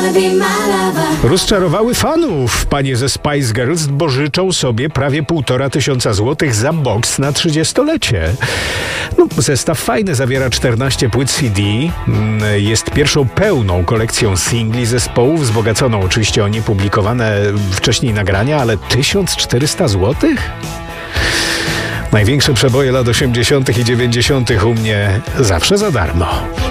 Rozczarowały fanów panie ze Spice Girls, bo życzą sobie prawie 1500 złotych za boks na 30-lecie. No, zestaw fajny, zawiera 14 płyt CD, jest pierwszą pełną kolekcją singli zespołu, wzbogaconą oczywiście o niepublikowane wcześniej nagrania, ale 1400 złotych? Największe przeboje lat 80. i 90. u mnie zawsze za darmo.